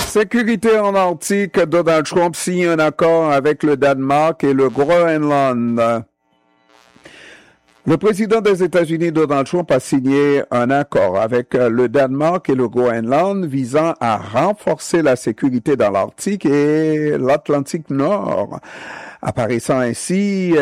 Sécurité en Arctique, Donald Trump signe un accord avec le Danemark et le Groenland. Le président des États-Unis, Donald Trump, a signé un accord avec le Danemark et le Groenland visant à renforcer la sécurité dans l'Arctique et l'Atlantique Nord, apparaissant ainsi,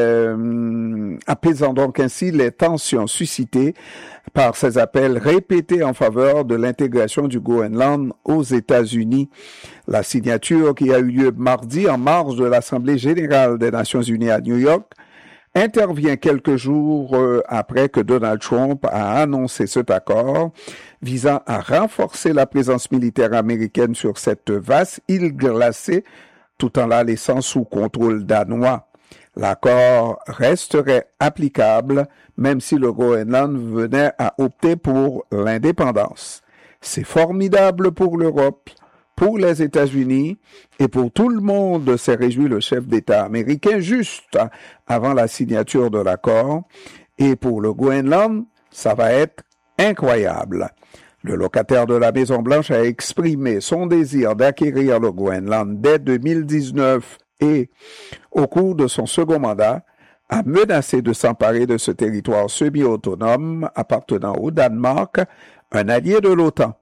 apaisant donc ainsi les tensions suscitées par ces appels répétés en faveur de l'intégration du Groenland aux États-Unis. La signature qui a eu lieu mardi en marge de l'Assemblée générale des Nations unies à New York intervient quelques jours après que Donald Trump a annoncé cet accord visant à renforcer la présence militaire américaine sur cette vaste île glacée tout en la laissant sous contrôle danois. L'accord resterait applicable même si le Groenland venait à opter pour l'indépendance. C'est formidable pour l'Europe, pour les États-Unis et pour tout le monde, s'est réjoui le chef d'État américain juste avant la signature de l'accord. Et pour le Groenland, ça va être incroyable. Le locataire de la Maison-Blanche a exprimé son désir d'acquérir le Groenland dès 2019 et, au cours de son second mandat, a menacé de s'emparer de ce territoire semi-autonome appartenant au Danemark, un allié de l'OTAN.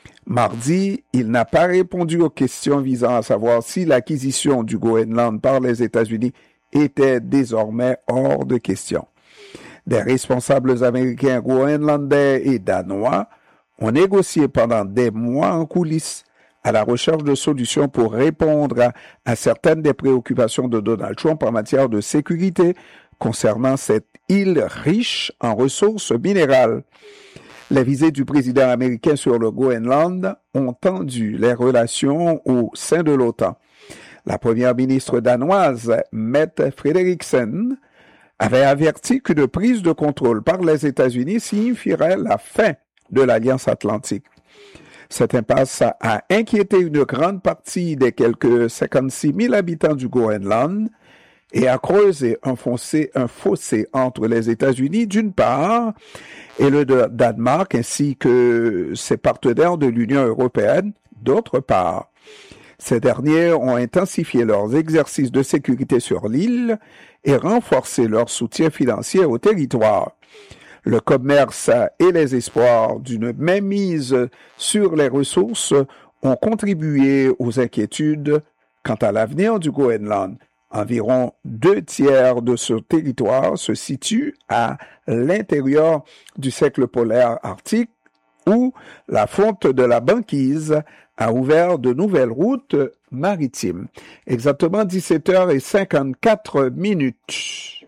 Mardi, il n'a pas répondu aux questions visant à savoir si l'acquisition du Groenland par les États-Unis était désormais hors de question. Des responsables américains, groenlandais et danois ont négocié pendant des mois en coulisses à la recherche de solutions pour répondre à certaines des préoccupations de Donald Trump en matière de sécurité concernant cette île riche en ressources minérales. Les visées du président américain sur le Groenland ont tendu les relations au sein de l'OTAN. La première ministre danoise, Mette Frederiksen, avait averti qu'une prise de contrôle par les États-Unis signifierait la fin de l'Alliance atlantique. Cette impasse a inquiété une grande partie des quelques 56 000 habitants du Groenland et a creusé un fossé entre les États-Unis d'une part et le Danemark ainsi que ses partenaires de l'Union européenne d'autre part. Ces derniers ont intensifié leurs exercices de sécurité sur l'île et renforcé leur soutien financier au territoire. Le commerce et les espoirs d'une mainmise sur les ressources ont contribué aux inquiétudes quant à l'avenir du Groenland. Environ 2/3 de ce territoire se situe à l'intérieur du cercle polaire arctique où la fonte de la banquise a ouvert de nouvelles routes maritimes. Exactement 17h54.